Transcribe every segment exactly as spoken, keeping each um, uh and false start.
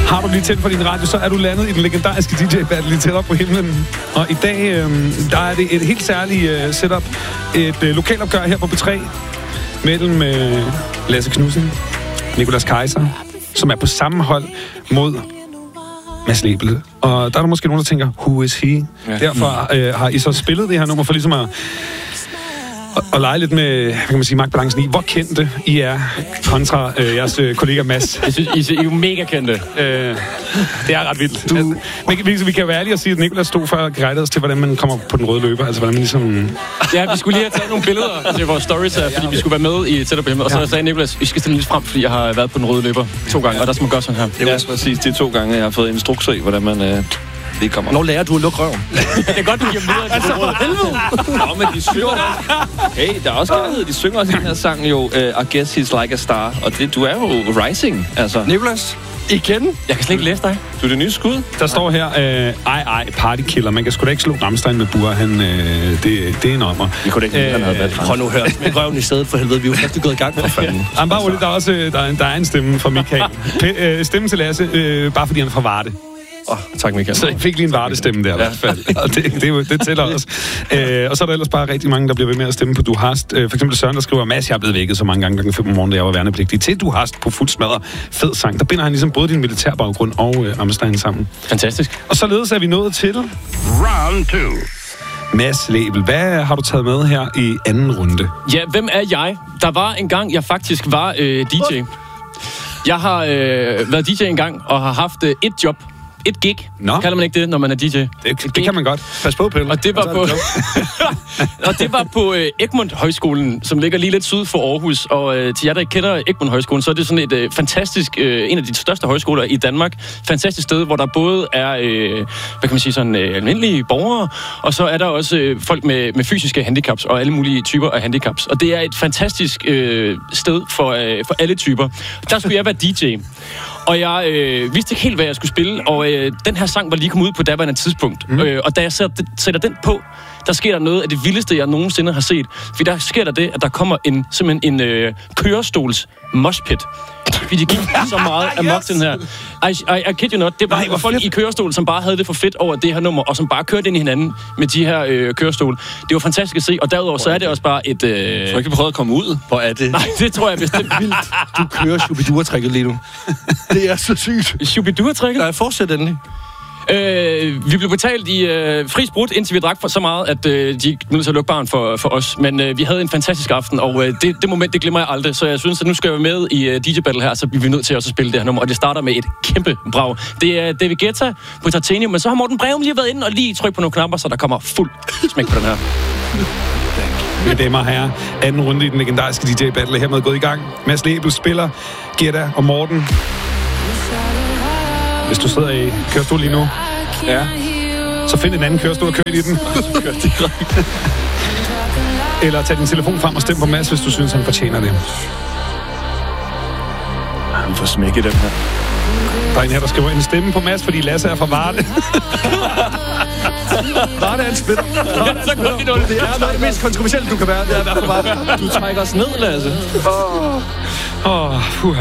Har du lige tændt for din radio, så er du landet i den legendariske D J-battle lige tættere på himlen. Og i dag, øh, der er det et helt særligt øh, setup. Et øh, lokalopgør her på B tre mellem øh, Lasse Knudsen, Nicolas Kaiser, som er på samme hold mod Mads Lebel. Og der er der måske nogen, der tænker, who is he? Ja. Derfor øh, har I så spillet det her nummer for ligesom at Og, og lege lidt med, hvad kan man sige, magtbalancen i. Hvor kendte I er kontra øh, jeres øh, kollega Mads? Jeg synes, I er jo mega kendte. Øh, det er ret vildt. Du... Men vi, vi kan være ærlige og sige, at Nicolas stod før og guidede os til, hvordan man kommer på den røde løber. Altså, hvordan man ligesom... Ja, vi skulle lige have taget nogle billeder til vores stories her, fordi vi skulle være med i tættere på himlen. Og så ja. sagde Nicolas, vi skal stille lidt frem, fordi jeg har været på den røde løber to gange, og der skal man gøre sådan her. Det er præcis de to gange, jeg har fået instrukser i, hvordan man... Øh Det kommer. Når lærer du at lukke røven? Det er godt, du giver videre til det råd. Helvede! Nå, men de synger også. Hey, der er også kærlighed. De synger også i den her sang jo, uh, I guess he's like a star. Og det, du er jo rising, altså. Nicolas, igen? Jeg kan slet ikke læse dig. Du er det nye skud. Der står her, øh, ej, ej, partykiller. Man kan sgu da ikke slå Rammstein med Bur. Han, øh, det, det er en ommer. Vi kunne ikke, øh, han havde været frem. Prøv nu at høre. Med røven i stedet for helvede. Vi er jo faktisk gået i gang for fanden. Jamen, bare roligt, der er også der er, der er en stemme fra Michael. P- øh, stemme til Lasse, øh, bare fordi han er fra Varde. Åh, oh, tak Michael. Så jeg fik lige en vartestemme der i hvert fald. Og det, det, det tæller også. Øh, og så er der ellers bare rigtig mange, der bliver ved med at stemme på Du Hast. Øh, for eksempel Søren, der skriver, Mads, jeg er blevet vækket så mange gange klokken fem om morgenen, da jeg var værnepligtig. Til Du Hast på fuld smadre fed sang. Der binder han ligesom både din militærbaggrund og øh, Rammstein sammen. Fantastisk. Og således er vi nået til... Round two. Mads Lebel, hvad har du taget med her i anden runde? Ja, hvem er jeg? Der var en gang, jeg faktisk var øh, D J. Jeg har øh, været D J en gang og har haft øh, et job. Et gig. Nå. Kalder man ikke det, når man er D J? Det, det kan man godt. Pas på, Pelle. Og det var på, og det var på øh, Egmont Højskolen, som ligger lige lidt syd for Aarhus. Og øh, til jer, der ikke kender Egmont Højskolen, så er det sådan et øh, fantastisk, øh, en af de største højskoler i Danmark. Fantastisk sted, hvor der både er, øh, hvad kan man sige, sådan øh, almindelige borgere, og så er der også øh, folk med, med fysiske handicaps og alle mulige typer af handicaps. Og det er et fantastisk øh, sted for, øh, for alle typer. Der skulle jeg være D J. Og jeg øh, vidste ikke helt, hvad jeg skulle spille, og øh, den her sang var lige kommet ud på daværende tidspunkt. Mm. Øh, og da jeg sætter, sætter den på, der sker der noget af det vildeste, jeg nogensinde har set. For der sker der det, at der kommer en, simpelthen en øh, kørestols moshpit. Fordi de gik så meget amok yes. den her. I, I, I kid you not. Det var Nej, folk fedt. i kørestol, som bare havde det for fedt over det her nummer, og som bare kørte ind i hinanden med de her øh, kørestol. Det var fantastisk at se, og derudover så er det også bare et... Øh... Så du ikke prøvet at komme ud? Hvor er det? Nej, det tror jeg bestemt vildt. Du kører Shubidua-trækket lige nu. Det er så sygt. Shubidua-trækket? Nej, fortsæt endelig. Øh, vi blev betalt i øh, fri sprut, indtil vi drak for så meget, at øh, de nødt til at lukke baren for, for os. Men øh, vi havde en fantastisk aften, og øh, det, det moment, det glemmer jeg aldrig. Så jeg synes, at nu skal jeg være med i øh, D J-battle her, så bliver vi nødt til også at spille det her nummer. Og det starter med et kæmpe brag. Det er David Guetta på Titanium, men så har Morten Breum lige været inde og lige trykt på nogle knapper, så der kommer fuld smæk på den her. Mine damer og herrer, anden runde i den legendariske D J-battle er hermed gået i gang. Mads Lebel spiller Guetta og Morten. Hvis du sidder i kørestol lige nu, ja, så find en anden kørestol og kør i den. Eller tag din telefon frem og stem på Mads, hvis du synes, han fortjener det. Han får smæk i den her. Der er en her, der skriver en stemme på Mads, fordi Lasse er fra Varde. Varde er en spiller. Så går vi nul. Det er noget af det mest kontroversielle, du kan være. Det er derfor Varde. Du trækker os ned, Lasse. Åh, oh. oh, puha.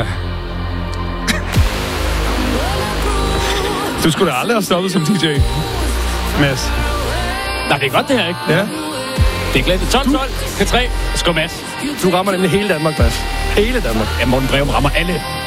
Du skulle da aldrig have stoppet som D J, Mads. Nej, det er godt det her, ikke? Ja. Det er glædt. tolv tolv til tre. Skål, Mads. Du rammer nemlig hele Danmark, Mads. Hele Danmark. Ja, Morten Breum rammer alle.